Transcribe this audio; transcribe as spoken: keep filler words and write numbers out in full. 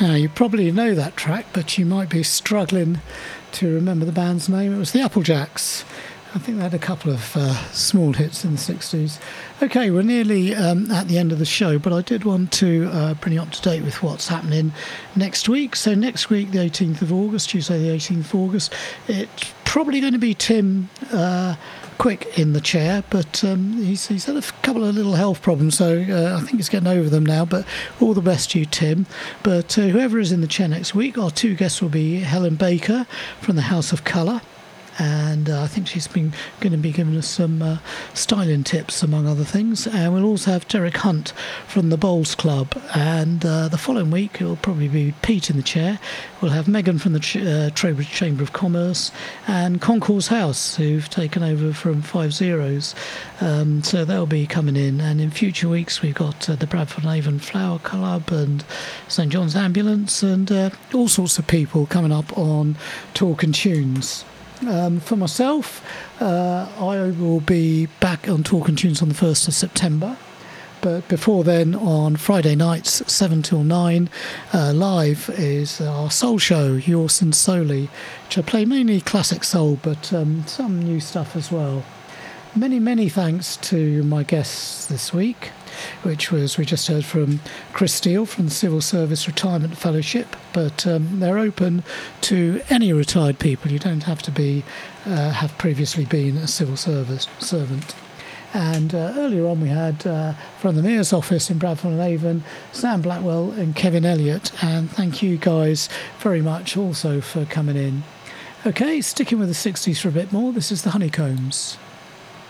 Now, you probably know that track, but you might be struggling to remember the band's name. It was the Applejacks. I think they had a couple of uh, small hits in the sixties. Okay, we're nearly um, at the end of the show, but I did want to uh, bring you up to date with what's happening next week. So next week, the eighteenth of August, Tuesday the eighteenth of August, it's probably going to be Tim uh, Quick in the chair, but um, he's, he's had a couple of little health problems, so uh, I think he's getting over them now, but all the best to you, Tim. But uh, whoever is in the chair next week, our two guests will be Helen Baker from the House of Colour, and uh, I think she's been going to be giving us some uh, styling tips, among other things. And we'll also have Derek Hunt from the Bowls Club, and uh, the following week it will probably be Pete in the chair. We'll have Megan from the Ch- uh, Trowbridge Chamber of Commerce and Concourse House, who've taken over from Five Zeros, um, so they'll be coming in. And in future weeks we've got uh, the Bradford and Avon Flower Club and St John's Ambulance, and uh, all sorts of people coming up on Talk and Tunes. Um, for myself, uh, I will be back on Talk and Tunes on the first of September. But before then, on Friday nights, seven till nine, uh, live is our soul show, Yours and Soli, which I play mainly classic soul, but um, some new stuff as well. Many, many thanks to my guests this week, which was, we just heard from Chris Steele from the Civil Service Retirement Fellowship, but um, they're open to any retired people. You don't have to be uh, have previously been a civil service servant. And uh, earlier on we had uh, from the Mayor's office in Bradford and Avon, Sam Blackwell and Kevin Elliott, and thank you guys very much also for coming in. Okay, sticking with the sixties for a bit more, this is the Honeycombs.